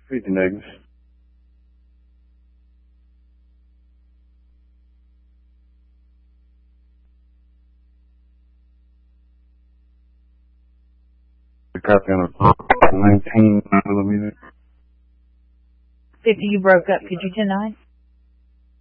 Speaking eggs. The copy on a 19 millimeter. 50, you broke up. Could you 10-9?